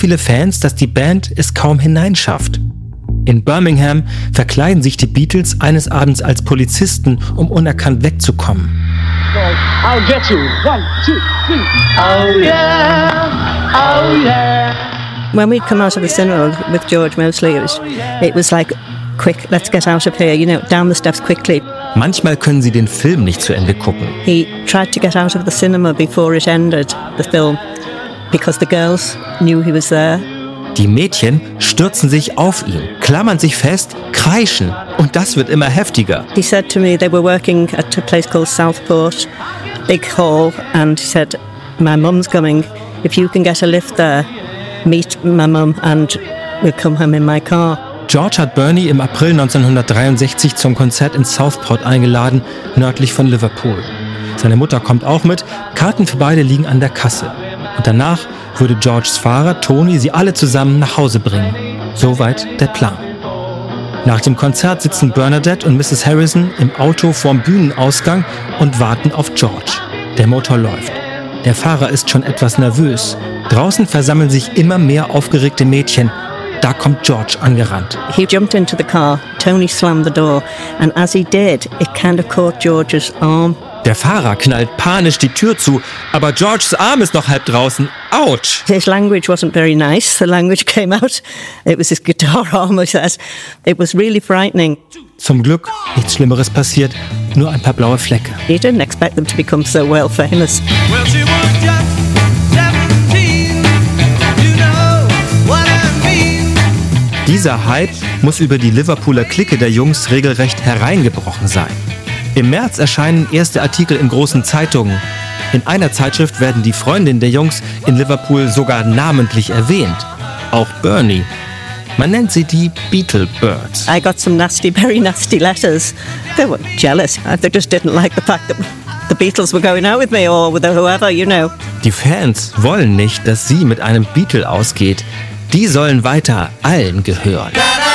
viele Fans, dass die Band es kaum hineinschafft. In Birmingham verkleiden sich die Beatles eines Abends als Polizisten, um unerkannt wegzukommen. I'll get you. 1, 2, 3. Oh yeah, oh yeah. When we'd come out of the cinema with George Mosley, it was like, quick, let's get out of here, down the steps quickly. Manchmal können sie den Film nicht zu Ende gucken. He tried to get out of the cinema before it ended, the film, because the girls knew he was there. Die Mädchen stürzen sich auf ihn, klammern sich fest, kreischen und das wird immer heftiger. He said to me they were working at a place called Southport, big hall, and he said, my mum's coming, if you can get a lift there, meet my mum and we'll come home in my car. George hat Bernie im April 1963 zum Konzert in Southport eingeladen, nördlich von Liverpool. Seine Mutter kommt auch mit, Karten für beide liegen an der Kasse. Und danach würde Georges Fahrer Tony sie alle zusammen nach Hause bringen. Soweit der Plan. Nach dem Konzert sitzen Bernadette und Mrs. Harrison im Auto vorm Bühnenausgang und warten auf George. Der Motor läuft. Der Fahrer ist schon etwas nervös. Draußen versammeln sich immer mehr aufgeregte Mädchen. Da kommt George angerannt. He jumped into the car, Tony slammed the door, and as he did, it kind of caught George's arm. Der Fahrer knallt panisch die Tür zu, aber Georges Arm ist noch halb draußen. Autsch! His language wasn't very nice. The language came out. It was his guitar arm, he says. It was really frightening. Zum Glück nichts Schlimmeres passiert, nur ein paar blaue Flecke. He didn't expect them to become so well famous. Well, she was just 17, you know what I mean. Dieser Hype muss über die Liverpooler Clique der Jungs regelrecht hereingebrochen sein. Im März erscheinen erste Artikel in großen Zeitungen. In einer Zeitschrift werden die Freundinnen der Jungs in Liverpool sogar namentlich erwähnt. Auch Bernie. Man nennt sie die Beatle Birds. I got some nasty, very nasty letters. They were jealous. They just didn't like the fact that the Beatles were going out with me or with whoever, Die Fans wollen nicht, dass sie mit einem Beatle ausgeht. Die sollen weiter allen gehören.